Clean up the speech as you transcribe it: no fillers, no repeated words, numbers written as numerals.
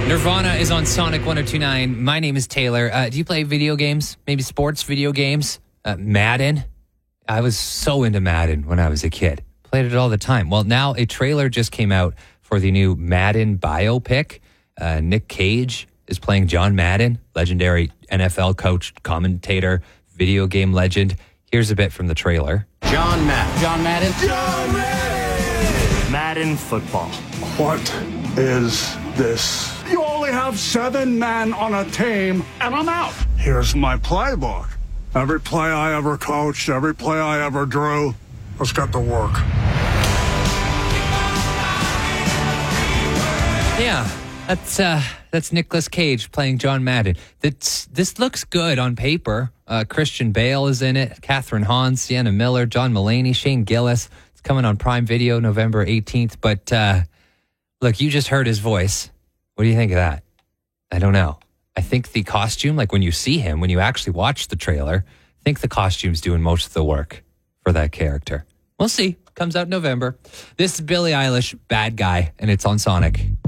Nirvana is on Sonic 102.9. My name is Taylor. Do you play video games? Maybe sports video games? Madden? I was so into Madden when I was a kid. Played it all the time. Well, now a trailer just came out for the new Madden biopic. Nick Cage is playing John Madden, legendary NFL coach, commentator, video game legend. Here's a bit from the trailer. John Madden. John Madden. John Madden. Madden football. What is this? You only have 7 men on a team, and I'm out. Here's my playbook. Every play I ever coached, every play I ever drew, let's get to work. Yeah, that's Nicolas Cage playing John Madden. This looks good on paper. Christian Bale is in it, Catherine Hahn, Sienna Miller, John Mulaney, Shane Gillis. It's coming on Prime Video November 18th. But look, you just heard his voice. What do you think of that? I don't know. I think the costume, like when you see him, when you actually watch the trailer, I think the costume's doing most of the work for that character. We'll see. Comes out in November. This is Billie Eilish, Bad Guy, and it's on Sonic.